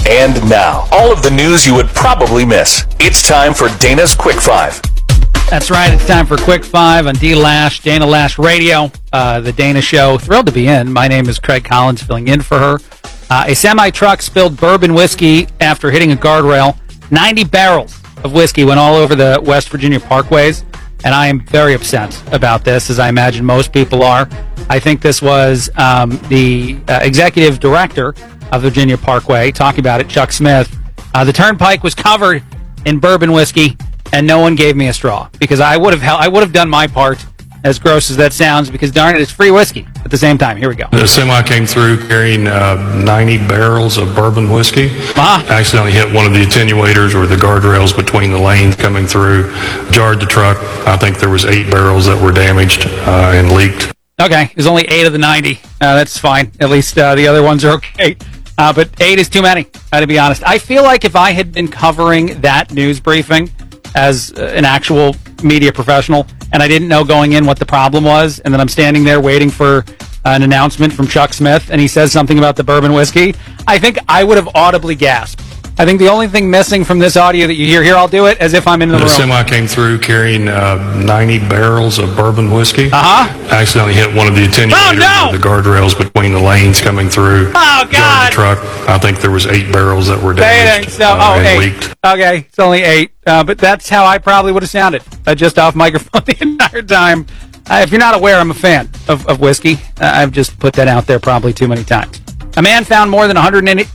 And now, all of the news you would probably miss. It's time for Dana's Quick Five. That's right. It's time for Quick Five on D-Lash, Dana Lash Radio, the Dana Show. Thrilled to be in. My name is Craig Collins, filling in for her. A semi-truck spilled bourbon whiskey after hitting a guardrail. 90 barrels of whiskey went all over the West Virginia parkways, and I am very upset about this, as I imagine most people are. I think this was the executive director of Virginia Parkway talking about it, Chuck Smith. The turnpike was covered in bourbon whiskey, and no one gave me a straw, because I would have done my part, as gross as that sounds, because darn it, it's free whiskey at the same time. Here we go. The semi came through carrying 90 barrels of bourbon whiskey. Accidentally hit one of the attenuators or the guardrails between the lanes coming through, jarred the truck. I think there was 8 barrels that were damaged and leaked. Okay, there's only 8 of the 90. That's fine. At least the other ones are okay. But 8 is too many, to be honest. I feel like if I had been covering that news briefing as an actual media professional, and I didn't know going in what the problem was, and then I'm standing there waiting for an announcement from Chuck Smith, and he says something about the bourbon whiskey, I think I would have audibly gasped. I think the only thing missing from this audio that you hear here, I'll do it as if I'm in the room. The semi came through carrying 90 barrels of bourbon whiskey. Accidentally hit one of the attenuators or the guardrails between the lanes coming through. Oh, God. The truck. I think there was 8 barrels that were damaged and leaked. Okay, it's only 8. But that's how I probably would have sounded, just off microphone the entire time. If you're not aware, I'm a fan of whiskey. I've just put that out there probably too many times. A man found more than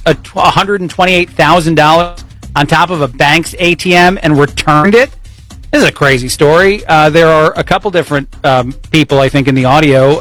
$128,000 on top of a bank's ATM and returned it. This is a crazy story. There are a couple different people, I think, in the audio.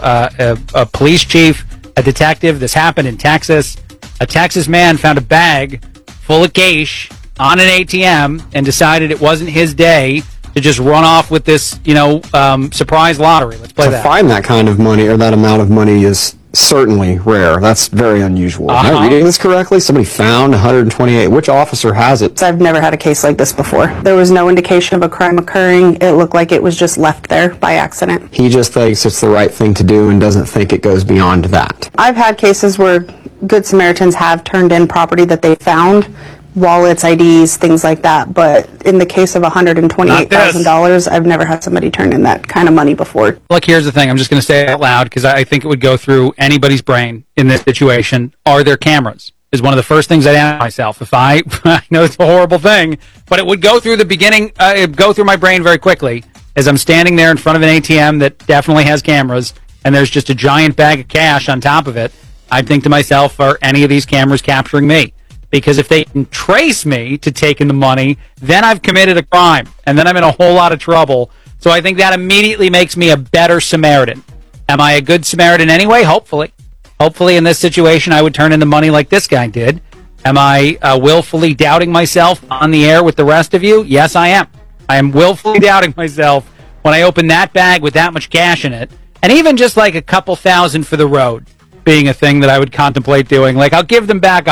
A police chief, a detective. This happened in Texas. A Texas man found a bag full of cash on an ATM and decided it wasn't his day to just run off with this, surprise lottery. Let's play that. To find that kind of money or that amount of money is certainly rare. That's very unusual. Am I reading this correctly? Somebody found 128. Which officer has it? I've never had a case like this before. There was no indication of a crime occurring. It looked like it was just left there by accident. He just thinks it's the right thing to do and doesn't think it goes beyond that. I've had cases where Good Samaritans have turned in property that they found, wallets, IDs, things like that, but in the case of $128,000, I've never had somebody turn in that kind of money before. Look, here's the thing. I'm just going to say it out loud because I think it would go through anybody's brain in this situation. Are there cameras? Is one of the first things I'd ask myself. If I know it's a horrible thing, but it would go through the beginning, it'd go through my brain very quickly as I'm standing there in front of an ATM that definitely has cameras, and there's just a giant bag of cash on top of it. I'd think to myself, are any of these cameras capturing me? Because if they can trace me to taking the money, then I've committed a crime, and then I'm in a whole lot of trouble. So I think that immediately makes me a better Samaritan. Am I a good Samaritan anyway? Hopefully. Hopefully in this situation I would turn in the money like this guy did. Am I willfully doubting myself on the air with the rest of you? Yes, I am. I am willfully doubting myself when I open that bag with that much cash in it, and even just like a couple thousand for the road being a thing that I would contemplate doing. Like, I'll give them back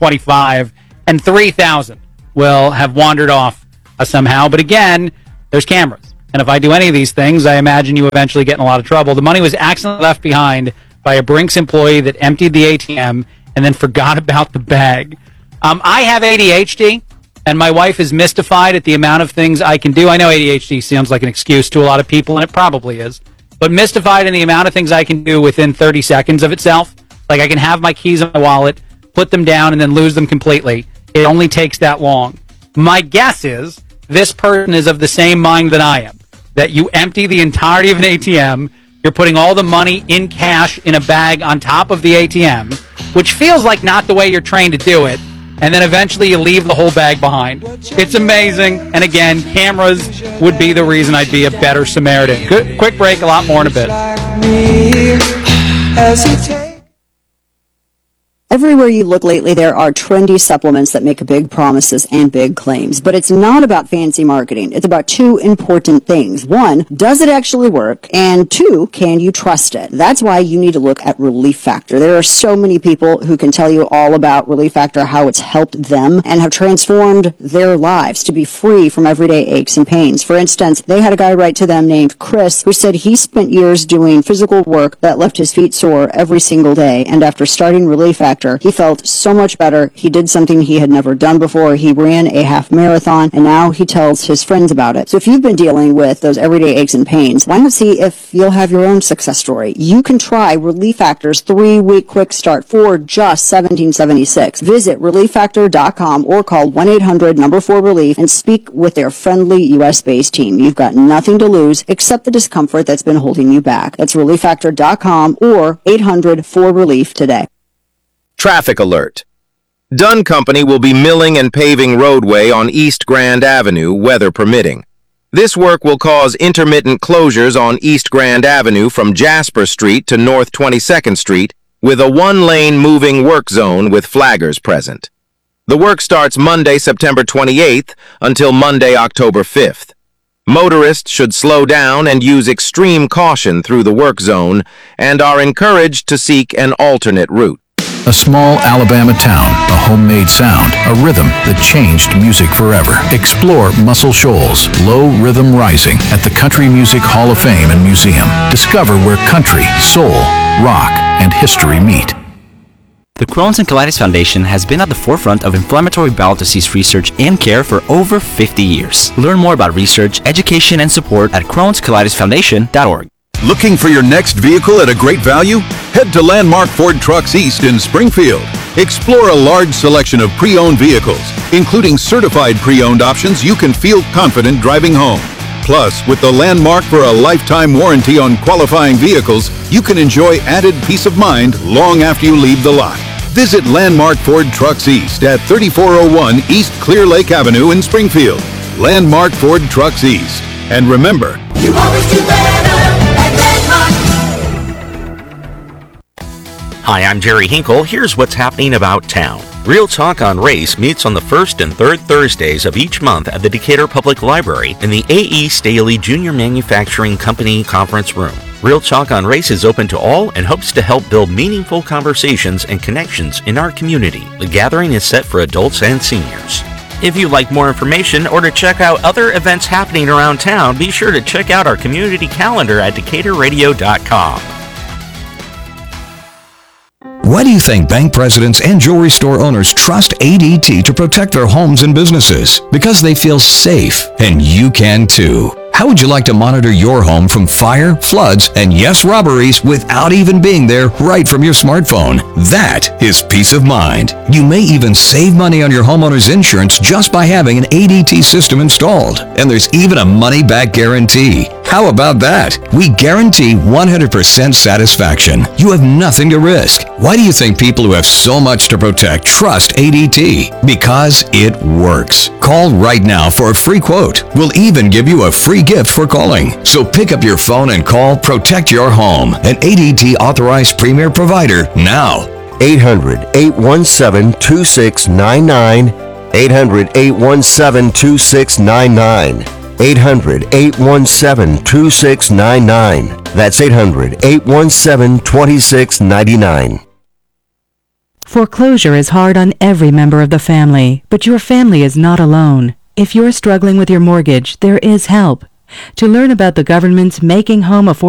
125 and 3,000 will have wandered off somehow. But again, there's cameras. And if I do any of these things, I imagine you eventually get in a lot of trouble. The money was accidentally left behind by a Brinks employee that emptied the ATM and then forgot about the bag. I have ADHD, and my wife is mystified at the amount of things I can do. I know ADHD sounds like an excuse to a lot of people, and it probably is. But mystified in the amount of things I can do within 30 seconds of itself. Like, I can have my keys in my wallet, put them down, and then lose them completely. It only takes that long. My guess is this person is of the same mind that I am. That you empty the entirety of an ATM, you're putting all the money in cash in a bag on top of the ATM, which feels like not the way you're trained to do it, and then eventually you leave the whole bag behind. It's amazing. And again, cameras would be the reason I'd be a better Samaritan. Good, quick break, a lot more in a bit. Everywhere you look lately, there are trendy supplements that make big promises and big claims. But it's not about fancy marketing. It's about two important things. One, does it actually work? And two, can you trust it? That's why you need to look at Relief Factor. There are so many people who can tell you all about Relief Factor, how it's helped them and have transformed their lives to be free from everyday aches and pains. For instance, they had a guy write to them named Chris who said he spent years doing physical work that left his feet sore every single day. And after starting Relief Factor, Factor. He felt so much better. He did something he had never done before. He ran a half marathon, and now he tells his friends about it. So if you've been dealing with those everyday aches and pains, why not see if you'll have your own success story? You can try Relief Factor's 3-week quick start for just $17.76. Visit ReliefFactor.com or call 1-800-4RELIEF and speak with their friendly U.S.-based team. You've got nothing to lose except the discomfort that's been holding you back. That's ReliefFactor.com or 800-4RELIEF today. Traffic alert. Dunn Company will be milling and paving roadway on East Grand Avenue, weather permitting. This work will cause intermittent closures on East Grand Avenue from Jasper Street to North 22nd Street, with a 1-lane moving work zone with flaggers present. The work starts Monday, September 28th until Monday, October 5th. Motorists should slow down and use extreme caution through the work zone and are encouraged to seek an alternate route. A small Alabama town, a homemade sound, a rhythm that changed music forever. Explore Muscle Shoals, Low Rhythm Rising at the Country Music Hall of Fame and Museum. Discover where country, soul, rock, and history meet. The Crohn's and Colitis Foundation has been at the forefront of inflammatory bowel disease research and care for over 50 years. Learn more about research, education, and support at Crohn'sColitisFoundation.org. Looking for your next vehicle at a great value? Head to Landmark Ford Trucks East in Springfield. Explore a large selection of pre-owned vehicles, including certified pre-owned options you can feel confident driving home. Plus, with the Landmark for a lifetime warranty on qualifying vehicles, you can enjoy added peace of mind long after you leave the lot. Visit Landmark Ford Trucks East at 3401 East Clear Lake Avenue in Springfield. Landmark Ford Trucks East. And remember, you always do better at Landmark. Hi, I'm Jerry Hinkle. Here's what's happening about town. Real Talk on Race meets on the first and third Thursdays of each month at the Decatur Public Library in the A.E. Staley Jr. Manufacturing Company Conference Room. Real Talk on Race is open to all and hopes to help build meaningful conversations and connections in our community. The gathering is set for adults and seniors. If you'd like more information or to check out other events happening around town, be sure to check out our community calendar at DecaturRadio.com. Why do you think bank presidents and jewelry store owners trust ADT to protect their homes and businesses? Because they feel safe, and you can too. How would you like to monitor your home from fire, floods, and yes, robberies without even being there right from your smartphone? That is peace of mind. You may even save money on your homeowner's insurance just by having an ADT system installed. And there's even a money-back guarantee. How about that? We guarantee 100% satisfaction. You have nothing to risk. Why do you think people who have so much to protect trust ADT? Because it works. Call right now for a free quote. We'll even give you a free gift for calling. So pick up your phone and call Protect Your Home, an ADT authorized premier provider now. 800-817-2699. 800-817-2699. 800-817-2699. That's 800-817-2699. Foreclosure is hard on every member of the family, but your family is not alone. If you're struggling with your mortgage, there is help. To learn about the government's Making Home Affordable